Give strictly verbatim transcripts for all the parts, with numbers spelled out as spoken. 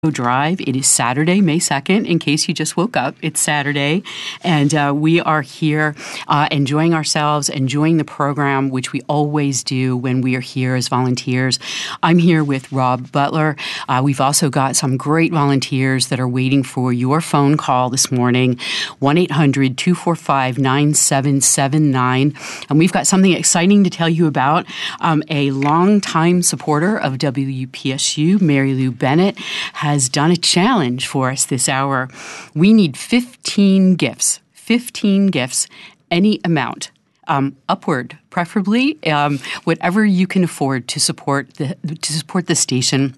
Drive. It is Saturday, May second, in case you just woke up. It's Saturday, and uh, we are here uh, enjoying ourselves, enjoying the program, which we always do when we are here as volunteers. I'm here with Rob Butler. Uh, we've also got some great volunteers that are waiting for your phone call this morning, one eight hundred two four five nine seven seven nine. And we've got something exciting to tell you about. Um, a longtime supporter of W P S U, Mary Lou Bennett, has has done a challenge for us this hour. We need fifteen gifts, fifteen gifts, any amount, um, upward, preferably, um, whatever you can afford to support the to support the station.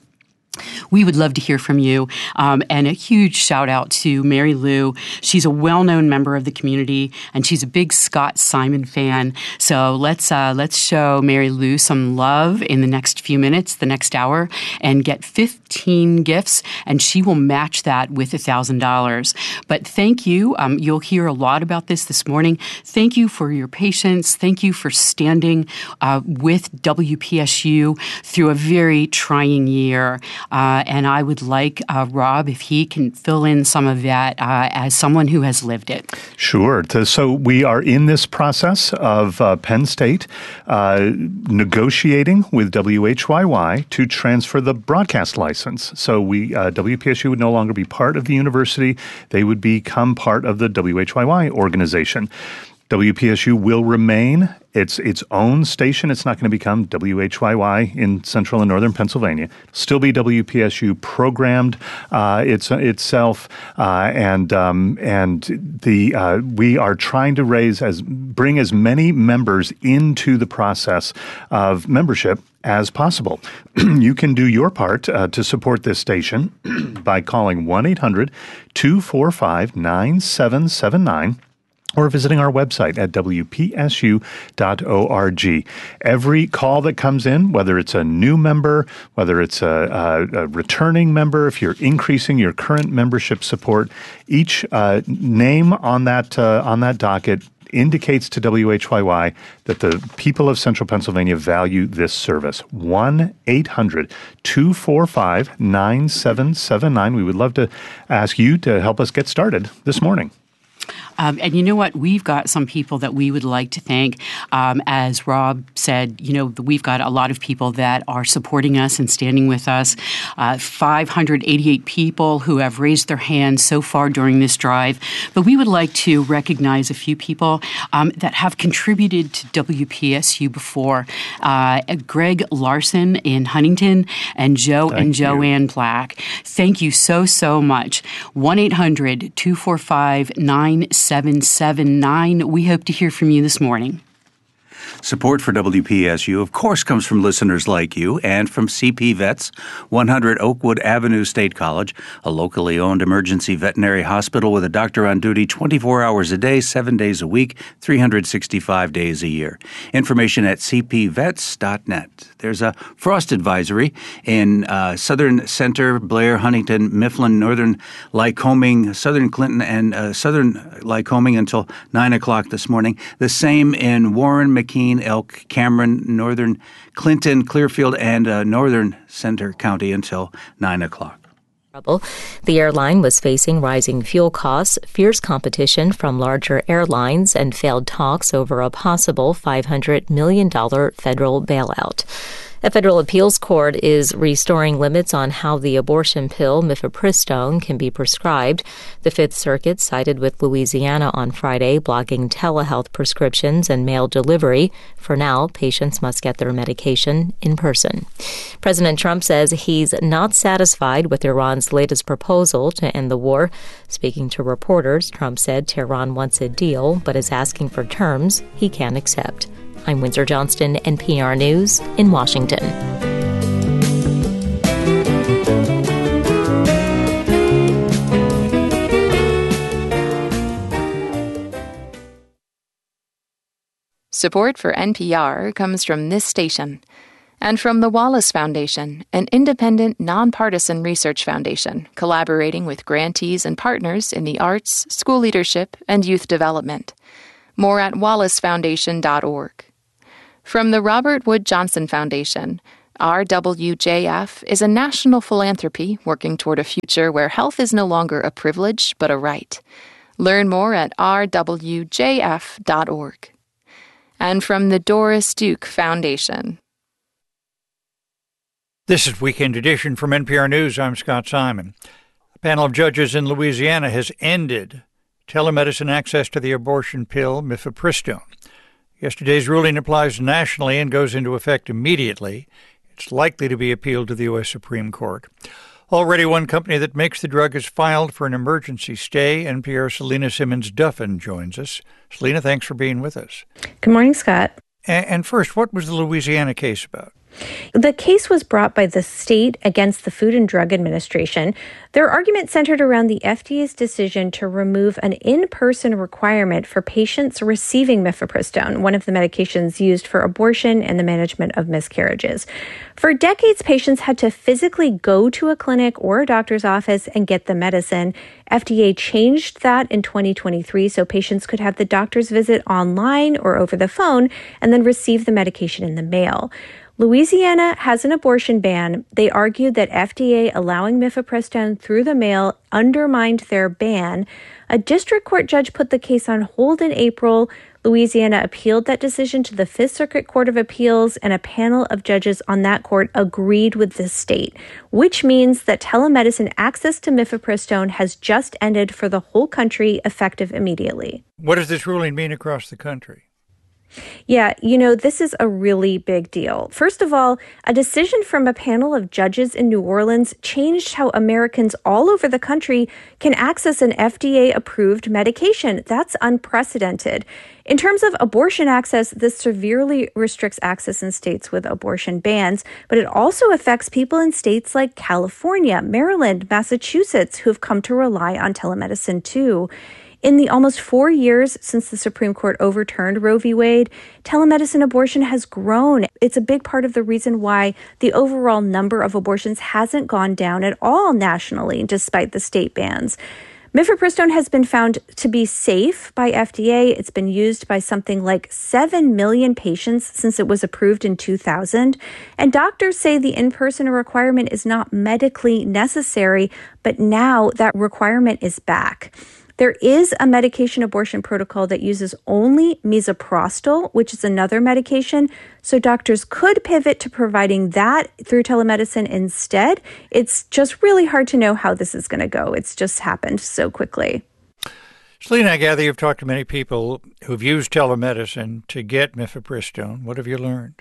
We would love to hear from you. Um, and a huge shout out to Mary Lou. She's a well-known member of the community, and she's a big Scott Simon fan. So let's uh, let's show Mary Lou some love in the next few minutes, the next hour, and get fifteen gifts, and she will match that with one thousand dollars. But thank you. Um, you'll hear a lot about this this morning. Thank you for your patience. Thank you for standing uh, with W P S U through a very trying year. Uh, and I would like uh, Rob, if he can fill in some of that uh, as someone who has lived it. Sure. So we are in this process of uh, Penn State uh, negotiating with W H Y Y to transfer the broadcast license. So we uh, W P S U would no longer be part of the university. They would become part of the W H Y Y organization. W P S U will remain its its own station. It's not going to become W H Y Y in central and northern Pennsylvania. It'll still be W P S U programmed uh, its, itself, uh, and um, and the uh, we are trying to raise as bring as many members into the process of membership as possible. You can do your part uh, to support this station by calling one eight hundred two four five nine seven seven nine. Or visiting our website at w p s u dot org. Every call that comes in, whether it's a new member, whether it's a, a, a returning member, if you're increasing your current membership support, each uh, name on that uh, on that docket indicates to W H Y Y that the people of central Pennsylvania value this service. one eight hundred two four five nine seven seven nine. We would love to ask you to help us get started this morning. Um, and you know what? We've got some people that we would like to thank. Um, as Rob said, you know, we've got a lot of people that are supporting us and standing with us. Uh, five hundred eighty-eight people who have raised their hands so far during this drive. But we would like to recognize a few people um, that have contributed to W P S U before. Uh, Greg Larson in Huntington and Joe Thank and Joanne you. Black. Thank you so, so much. one eight hundred two four five nine seven seven nine. We hope to hear from you this morning. Support for W P S U, of course, comes from listeners like you and from C P Vets, one hundred Oakwood Avenue State College, a locally owned emergency veterinary hospital with a doctor on duty twenty-four hours a day, seven days a week, three hundred sixty-five days a year. Information at c p vets dot net. There's a frost advisory in uh, Southern Center, Blair, Huntington, Mifflin, Northern Lycoming, Southern Clinton, and uh, Southern Lycoming until nine o'clock this morning. The same in Warren, McKean, Elk, Cameron, Northern Clinton, Clearfield, and uh, Northern Center County until nine o'clock. The airline was facing rising fuel costs, fierce competition from larger airlines, and failed talks over a possible five hundred million dollars federal bailout. A federal appeals court is restoring limits on how the abortion pill mifepristone can be prescribed. The Fifth Circuit sided with Louisiana on Friday, blocking telehealth prescriptions and mail delivery. For now, patients must get their medication in person. President Trump says he's not satisfied with Iran's latest proposal to end the war. Speaking to reporters, Trump said Tehran wants a deal, but is asking for terms he can't accept. I'm Windsor Johnston, N P R News in Washington. Support for N P R comes from this station and from the Wallace Foundation, an independent, nonpartisan research foundation collaborating with grantees and partners in the arts, school leadership, and youth development. More at wallace foundation dot org. From the Robert Wood Johnson Foundation, R W J F is a national philanthropy working toward a future where health is no longer a privilege but a right. Learn more at r w j f dot org. And from the Doris Duke Foundation. This is Weekend Edition from N P R News. I'm Scott Simon. A panel of judges in Louisiana has ended telemedicine access to the abortion pill mifepristone. Yesterday's ruling applies nationally and goes into effect immediately. It's likely to be appealed to the U S Supreme Court. Already one company that makes the drug has filed for an emergency stay. N P R's Selena Simmons-Duffin joins us. Selena, thanks for being with us. Good morning, Scott. And first, what was the Louisiana case about? The case was brought by the state against the Food and Drug Administration. Their argument centered around the F D A's decision to remove an in-person requirement for patients receiving mifepristone, one of the medications used for abortion and the management of miscarriages. For decades, patients had to physically go to a clinic or a doctor's office and get the medicine. F D A changed that in twenty twenty-three so patients could have the doctor's visit online or over the phone and then receive the medication in the mail. Louisiana has an abortion ban. They argued that F D A allowing mifepristone through the mail undermined their ban. A district court judge put the case on hold in April. Louisiana appealed that decision to the Fifth Circuit Court of Appeals, and a panel of judges on that court agreed with the state, which means that telemedicine access to mifepristone has just ended for the whole country, effective immediately. What does this ruling mean across the country? Yeah, you know, this is a really big deal. First of all, a decision from a panel of judges in New Orleans changed how Americans all over the country can access an F D A-approved medication. That's unprecedented. In terms of abortion access, this severely restricts access in states with abortion bans, but it also affects people in states like California, Maryland, Massachusetts, who've come to rely on telemedicine too. In the almost four years since the Supreme Court overturned Roe v. Wade, telemedicine abortion has grown. It's a big part of the reason why the overall number of abortions hasn't gone down at all nationally, despite the state bans. Mifepristone has been found to be safe by F D A. It's been used by something like seven million patients since it was approved in two thousand. And doctors say the in-person requirement is not medically necessary, but now that requirement is back. There is a medication abortion protocol that uses only misoprostol, which is another medication, so doctors could pivot to providing that through telemedicine instead. It's just really hard to know how this is going to go. It's just happened so quickly. Selena, I gather you've talked to many people who've used telemedicine to get mifepristone. What have you learned?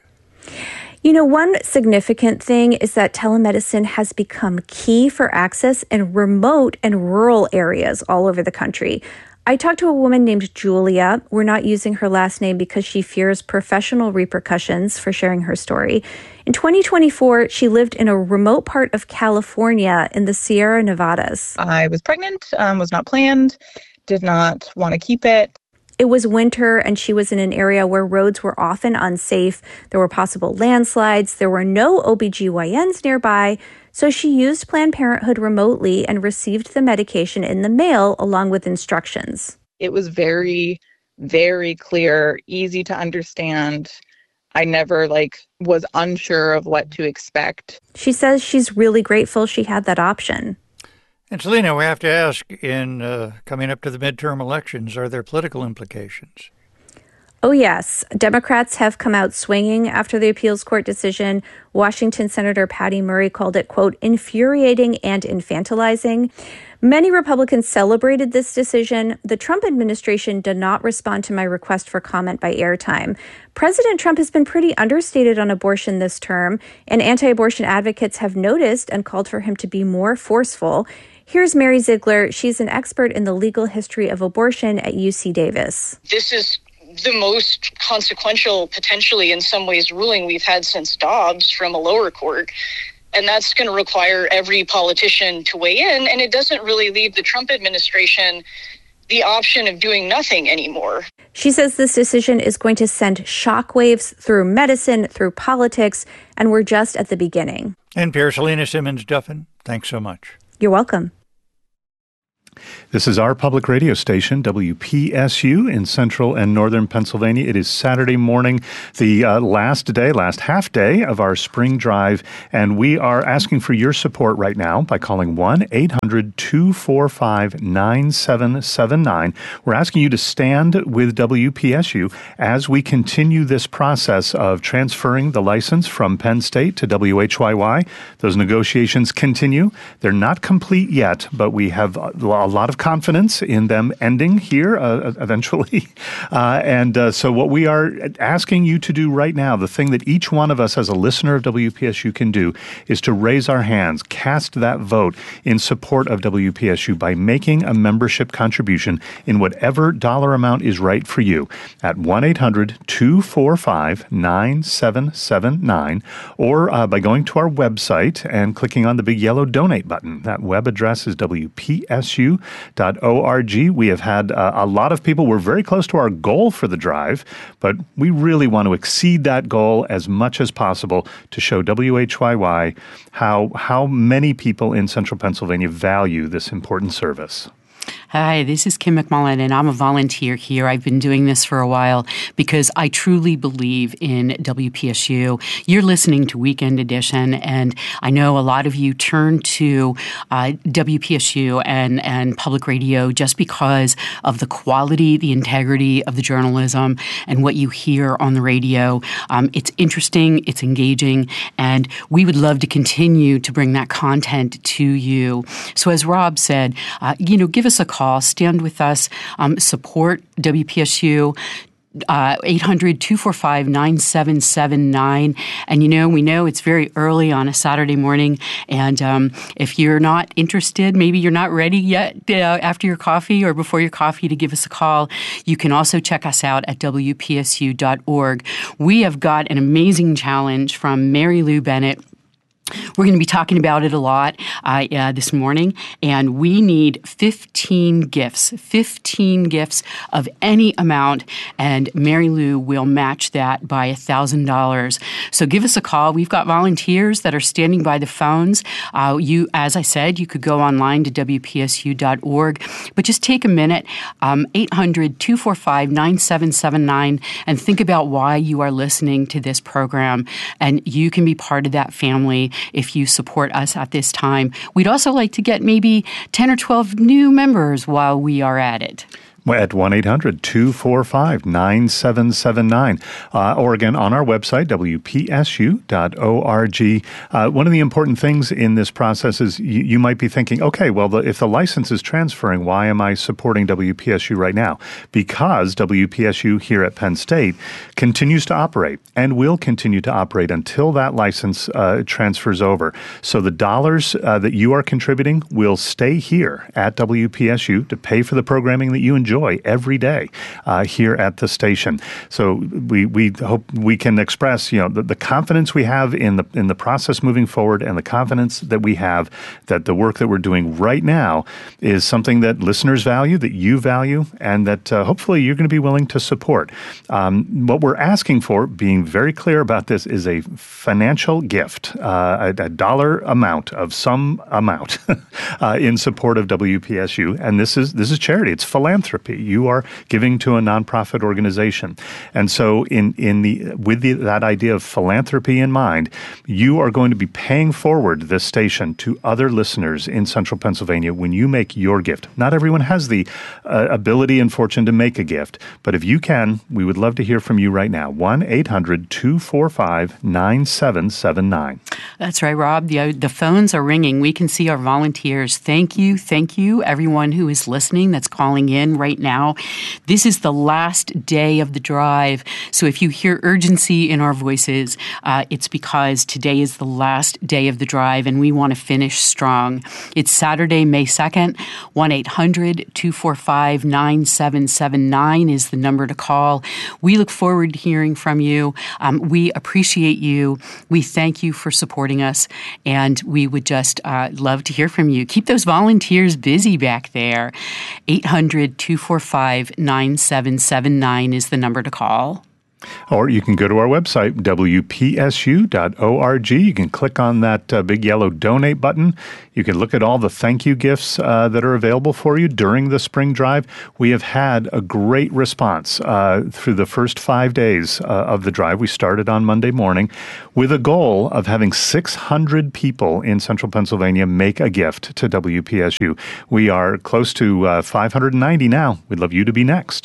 You know, one significant thing is that telemedicine has become key for access in remote and rural areas all over the country. I talked to a woman named Julia. We're not using her last name because she fears professional repercussions for sharing her story. In twenty twenty-four, she lived in a remote part of California in the Sierra Nevadas. I was pregnant, um, was not planned, did not want to keep it. It was winter, and she was in an area where roads were often unsafe. There were possible landslides. There were no O B G Y Ns nearby. So she used Planned Parenthood remotely and received the medication in the mail along with instructions. It was very, very clear, easy to understand. I never, like, was unsure of what to expect. She says she's really grateful she had that option. And Selena, we have to ask, in uh, coming up to the midterm elections, are there political implications? Oh, yes. Democrats have come out swinging after the appeals court decision. Washington Senator Patty Murray called it, quote, infuriating and infantilizing. Many Republicans celebrated this decision. The Trump administration did not respond to my request for comment by airtime. President Trump has been pretty understated on abortion this term, and anti-abortion advocates have noticed and called for him to be more forceful. Here's Mary Ziegler. She's an expert in the legal history of abortion at U C Davis. This is the most consequential, potentially in some ways, ruling we've had since Dobbs from a lower court. And that's going to require every politician to weigh in. And it doesn't really leave the Trump administration the option of doing nothing anymore. She says this decision is going to send shockwaves through medicine, through politics, and we're just at the beginning. N P R's Selena Simmons-Duffin, thanks so much. You're welcome. This is our public radio station, W P S U, in central and northern Pennsylvania. It is Saturday morning, the uh, last day, last half day of our spring drive, and we are asking for your support right now by calling one eight hundred two four five nine seven seven nine. We're asking you to stand with W P S U as we continue this process of transferring the license from Penn State to W H Y Y. Those negotiations continue. They're not complete yet, but we have a lot of confidence in them ending here uh, eventually. Uh, and uh, so what we are asking you to do right now, the thing that each one of us as a listener of W P S U can do, is to raise our hands, cast that vote in support of W P S U by making a membership contribution in whatever dollar amount is right for you at one eight hundred two four five nine seven seven nine, or uh, by going to our website and clicking on the big yellow donate button. That web address is W P S U dot org. We have had uh, a lot of people. We're very close to our goal for the drive, but we really want to exceed that goal as much as possible to show W H Y Y how how many people in central Pennsylvania value this important service. Hi, this is Kim McMullen, and I'm a volunteer here. I've been doing this for a while because I truly believe in W P S U. You're listening to Weekend Edition, and I know a lot of you turn to uh, W P S U and, and public radio just because of the quality, the integrity of the journalism and what you hear on the radio. Um, it's interesting, it's engaging, and we would love to continue to bring that content to you. So as Rob said, uh, you know, give us a call. Stand with us. Um, support W P S U. Uh, eight hundred two four five nine seven seven nine. And, you know, we know it's very early on a Saturday morning. And um, if you're not interested, maybe you're not ready yet uh, after your coffee or before your coffee to give us a call, you can also check us out at W P S U dot org. We have got an amazing challenge from Mary Lou Bennett. We're going to be talking about it a lot uh, uh, this morning, and we need fifteen gifts, fifteen gifts of any amount, and Mary Lou will match that by one thousand dollars. So give us a call. We've got volunteers that are standing by the phones. Uh, you, as I said, you could go online to W P S U dot org, but just take a minute, um, eight hundred two four five nine seven seven nine, and think about why you are listening to this program, and you can be part of that family if you support us at this time. We'd also like to get maybe ten or twelve new members while we are at it. At one eight hundred two four five nine seven seven nine, uh, or again on our website, W P S U dot org. Uh, one of the important things in this process is you, you might be thinking, okay, well, the, if the license is transferring, why am I supporting W P S U right now? Because W P S U here at Penn State continues to operate and will continue to operate until that license uh, transfers over. So the dollars uh, that you are contributing will stay here at W P S U to pay for the programming that you enjoy every day uh, here at the station. So we we hope we can express, you know, the, the confidence we have in the in the process moving forward, and the confidence that we have that the work that we're doing right now is something that listeners value, that you value, and that uh, hopefully you're going to be willing to support. Um, what we're asking for, being very clear about this, is a financial gift, uh, a, a dollar amount of some amount uh, in support of W P S U, and this is this is charity. It's philanthropy. You are giving to a nonprofit organization. And so in, in the with the, that idea of philanthropy in mind, you are going to be paying forward this station to other listeners in central Pennsylvania when you make your gift. Not everyone has the uh, ability and fortune to make a gift, but if you can, we would love to hear from you right now. one eight hundred two four five nine seven seven nine. That's right, Rob. The, the phones are ringing. We can see our volunteers. Thank you. Thank you, everyone who is listening that's calling in right now. This is the last day of the drive. So if you hear urgency in our voices, uh, it's because today is the last day of the drive and we want to finish strong. It's Saturday, May second. one eight hundred two four five nine seven seven nine is the number to call. We look forward to hearing from you. Um, we appreciate you. We thank you for supporting us, and we would just uh, love to hear from you. Keep those volunteers busy back there. eight hundred two four five nine seven seven nine is the number to call. Or you can go to our website, w p s u dot org. You can click on that uh, big yellow donate button. You can look at all the thank you gifts uh, that are available for you during the spring drive. We have had a great response uh, through the first five days uh, of the drive. We started on Monday morning with a goal of having six hundred people in central Pennsylvania make a gift to W P S U. We are close to uh, five hundred ninety now. We'd love you to be next.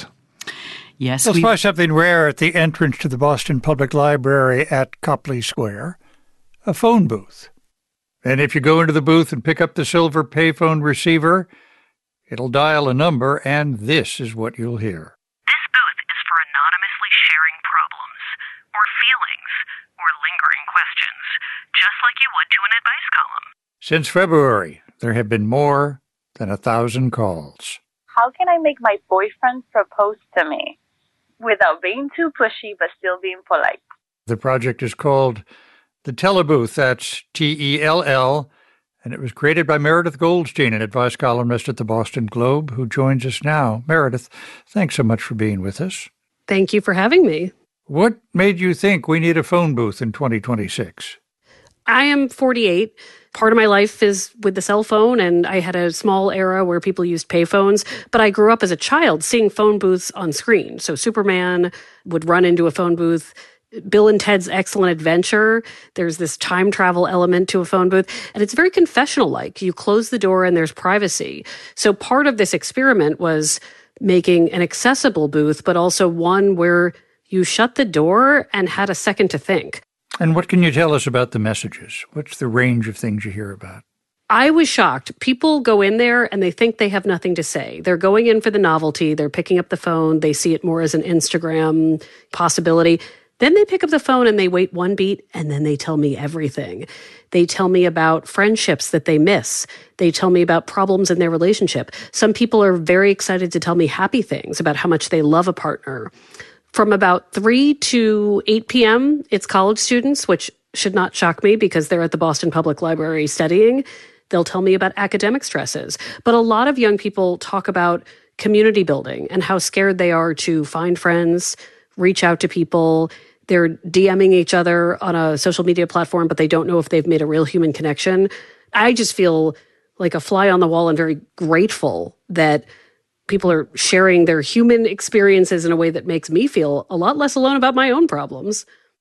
Yes, Let's try something rare at the entrance to the Boston Public Library at Copley Square, a phone booth. And if you go into the booth and pick up the silver payphone receiver, it'll dial a number, and this is what you'll hear. This booth is for anonymously sharing problems, or feelings, or lingering questions, just like you would to an advice column. Since February, there have been more than a thousand calls. How can I make my boyfriend propose to me without being too pushy but still being polite? The project is called the Telebooth. That's T E L L, and it was created by Meredith Goldstein, an advice columnist at the Boston Globe, who joins us now. Meredith, thanks so much for being with us. Thank you for having me. What made you think we need a phone booth in twenty twenty-six? I am forty-eight. Part of my life is with the cell phone, and I had a small era where people used payphones, but I grew up as a child seeing phone booths on screen. So Superman would run into a phone booth. Bill and Ted's Excellent Adventure, there's this time travel element to a phone booth, and it's very confessional-like. You close the door and there's privacy. So part of this experiment was making an accessible booth, but also one where you shut the door and had a second to think. And what can you tell us about the messages? What's the range of things you hear about? I was shocked. People go in there and they think they have nothing to say. They're going in for the novelty. They're picking up the phone. They see it more as an Instagram possibility. Then they pick up the phone and they wait one beat, and then they tell me everything. They tell me about friendships that they miss. They tell me about problems in their relationship. Some people are very excited to tell me happy things about how much they love a partner. From about three to eight p.m., it's college students, which should not shock me because they're at the Boston Public Library studying. They'll tell me about academic stresses. But a lot of young people talk about community building and how scared they are to find friends, reach out to people. They're DMing each other on a social media platform, but they don't know if they've made a real human connection. I just feel like a fly on the wall and very grateful that people are sharing their human experiences in a way that makes me feel a lot less alone about my own problems.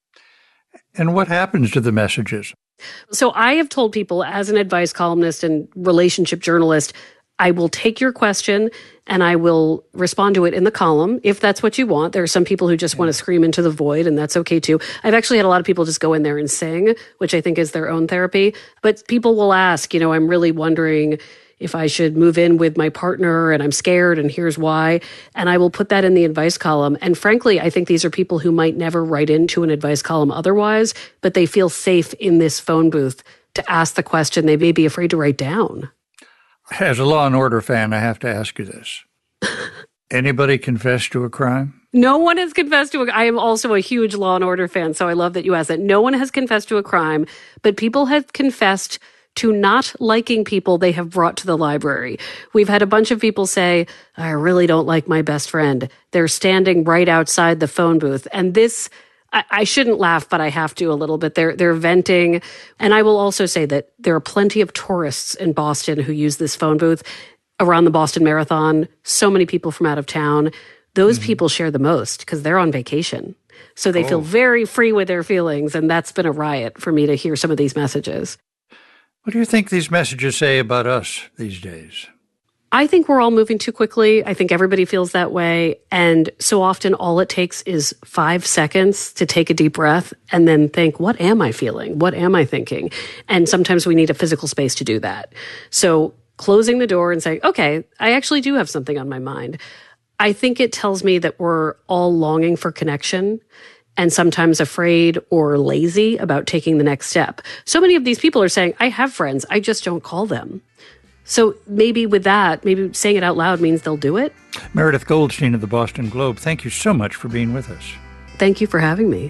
And what happens to the messages? So I have told people as an advice columnist and relationship journalist, I will take your question and I will respond to it in the column if that's what you want. There are some people who just want to scream into the void, and that's okay too. I've actually had a lot of people just go in there and sing, which I think is their own therapy. But people will ask, you know, I'm really wondering if I should move in with my partner and I'm scared and here's why. And I will put that in the advice column. And frankly, I think these are people who might never write into an advice column otherwise, but they feel safe in this phone booth to ask the question they may be afraid to write down. As a Law and Order fan, I have to ask you this. Anybody confess to a crime? No one has confessed to a I am also a huge Law and Order fan, so I love that you asked that. No one has confessed to a crime, but people have confessed to not liking people they have brought to the library. We've had a bunch of people say, I really don't like my best friend. They're standing right outside the phone booth. And this, I, I shouldn't laugh, but I have to a little bit. They're, they're venting. And I will also say that there are plenty of tourists in Boston who use this phone booth around the Boston Marathon. So many people from out of town. Those mm-hmm. people share the most because they're on vacation. So they oh. feel very free with their feelings. And that's been a riot for me to hear some of these messages. What do you think these messages say about us these days? I think we're all moving too quickly. I think everybody feels that way. And so often all it takes is five seconds to take a deep breath and then think, what am I feeling? What am I thinking? And sometimes we need a physical space to do that. So closing the door and saying, okay, I actually do have something on my mind. I think it tells me that we're all longing for connection and sometimes afraid or lazy about taking the next step. So many of these people are saying, I have friends, I just don't call them. So maybe with that, maybe saying it out loud means they'll do it. Meredith Goldstein of the Boston Globe, thank you so much for being with us. Thank you for having me.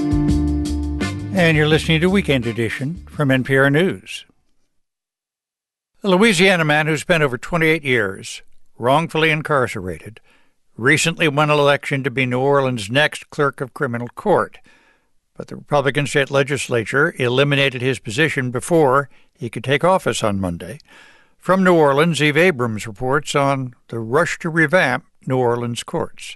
And you're listening to Weekend Edition from N P R News. A Louisiana man who spent over twenty-eight years wrongfully incarcerated recently won an election to be New Orleans' next clerk of criminal court. But the Republican state legislature eliminated his position before he could take office on Monday. From New Orleans, Eve Abrams reports on the rush to revamp New Orleans courts.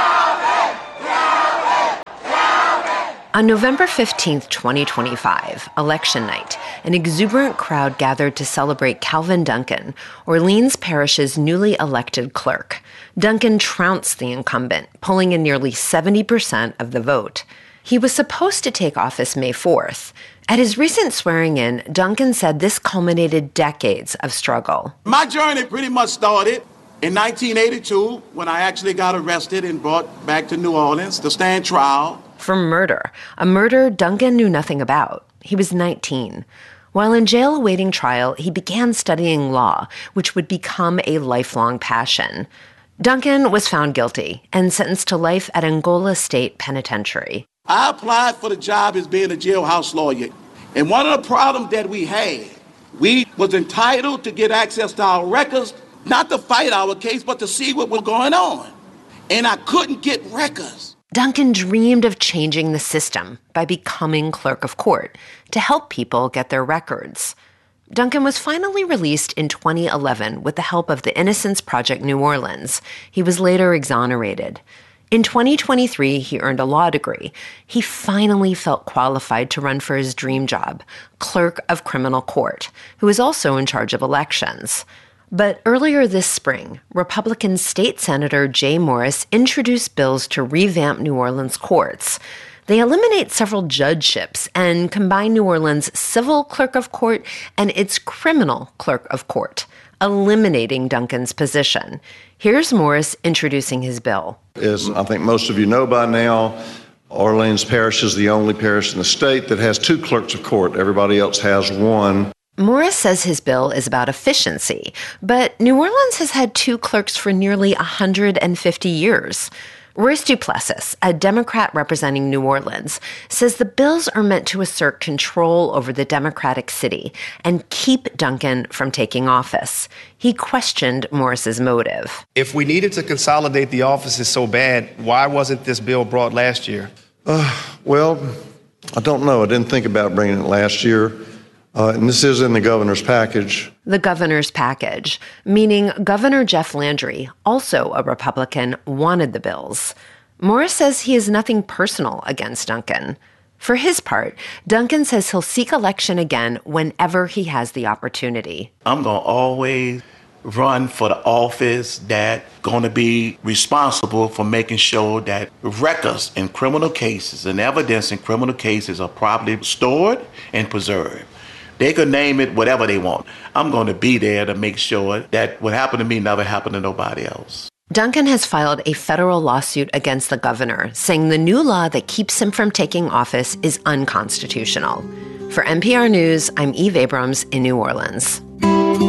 On November fifteenth, twenty twenty-five, election night, an exuberant crowd gathered to celebrate Calvin Duncan, Orleans Parish's newly elected clerk. Duncan trounced the incumbent, pulling in nearly seventy percent of the vote. He was supposed to take office May fourth. At his recent swearing-in, Duncan said this culminated decades of struggle. My journey pretty much started in nineteen eighty-two when I actually got arrested and brought back to New Orleans to stand trial. For murder, a murder Duncan knew nothing about. He was nineteen. While in jail awaiting trial, he began studying law, which would become a lifelong passion. Duncan was found guilty and sentenced to life at Angola State Penitentiary. I applied for the job as being a jailhouse lawyer. And one of the problems that we had, we was entitled to get access to our records, not to fight our case, but to see what was going on. And I couldn't get records. Duncan dreamed of changing the system by becoming clerk of court to help people get their records. Duncan was finally released in twenty eleven with the help of the Innocence Project New Orleans. He was later exonerated. In twenty twenty-three, he earned a law degree. He finally felt qualified to run for his dream job, clerk of criminal court, who is also in charge of elections. But earlier this spring, Republican State Senator Jay Morris introduced bills to revamp New Orleans courts. They eliminate several judgeships and combine New Orleans' civil clerk of court and its criminal clerk of court, eliminating Duncan's position. Here's Morris introducing his bill. As I think most of you know by now, Orleans Parish is the only parish in the state that has two clerks of court. Everybody else has one. Morris says his bill is about efficiency, but New Orleans has had two clerks for nearly one hundred fifty years. Royce Duplessis, a Democrat representing New Orleans, says the bills are meant to assert control over the Democratic city and keep Duncan from taking office. He questioned Morris's motive. If we needed to consolidate the offices so bad, why wasn't this bill brought last year? Uh, well, I don't know. I didn't think about bringing it last year. Uh, and this is in the governor's package. The governor's package, meaning Governor Jeff Landry, also a Republican, wanted the bills. Morris says he has nothing personal against Duncan. For his part, Duncan says he'll seek election again whenever he has the opportunity. I'm going to always run for the office that's going to be responsible for making sure that records in criminal cases and evidence in criminal cases are properly stored and preserved. They could name it whatever they want. I'm going to be there to make sure that what happened to me never happened to nobody else. Duncan has filed a federal lawsuit against the governor, saying the new law that keeps him from taking office is unconstitutional. For N P R News, I'm Eve Abrams in New Orleans.